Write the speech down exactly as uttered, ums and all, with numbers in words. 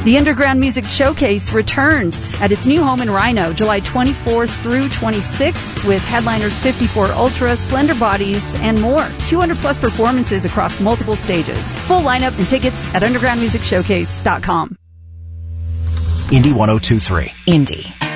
The Underground Music Showcase returns at its new home in Rhino, July twenty-fourth through twenty-sixth, with headliners fifty-four Ultra, Slender Bodies, and more. two hundred plus performances across multiple stages. Full lineup and tickets at underground music showcase dot com. Indy one oh two point three. Indy.